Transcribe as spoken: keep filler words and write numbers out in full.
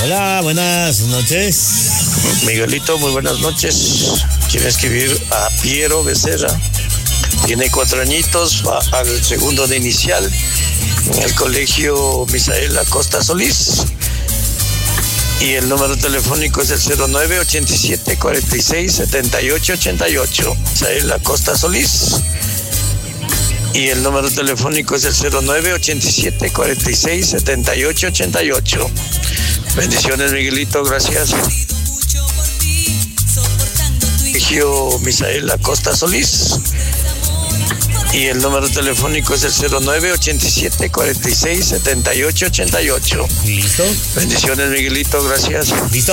Hola, buenas noches. Miguelito, muy buenas noches. Quiero escribir a Piero Becerra. Tiene cuatro añitos, va al segundo de inicial en el colegio Misael Acosta Solís. Y el número telefónico es el cero nueve ochenta y siete cuarenta y seis setenta y ocho ochenta y ocho. Misael Acosta Solís. Y el número telefónico es el cero nueve ochenta y siete cuarenta y seis setenta y ocho ochenta y ocho. Bendiciones, Miguelito, gracias. Colegio Misael Acosta Solís. Y el número telefónico es el cero nueve ochenta y siete cuarenta y seis setenta y ocho ochenta y ocho. ¿Listo? Bendiciones, Miguelito, gracias. ¿Listo?